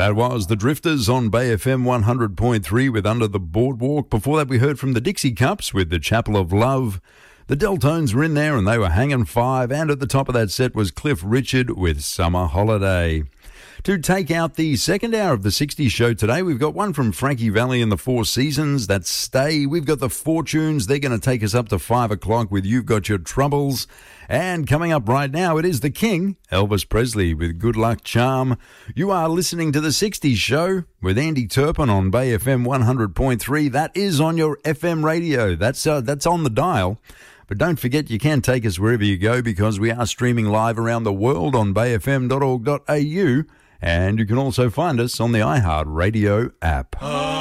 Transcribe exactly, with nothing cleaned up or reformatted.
That was the Drifters on Bay F M one hundred point three with Under the Boardwalk. Before that, we heard from the Dixie Cups with the Chapel of Love. The Deltones were in there and they were hanging five. And at the top of that set was Cliff Richard with Summer Holiday. To take out the second hour of the sixties show today, we've got one from Frankie Valli and the Four Seasons. That's Stay. We've got the Fortunes. They're going to take us up to five o'clock with You've Got Your Troubles. And coming up right now, it is the King, Elvis Presley, with Good Luck Charm. You are listening to the sixties show with Andy Turpin on Bay F M one hundred point three. That is on your F M radio. That's uh, that's on the dial. But don't forget, you can take us wherever you go because we are streaming live around the world on bay f m dot org dot a u. And you can also find us on the iHeartRadio app.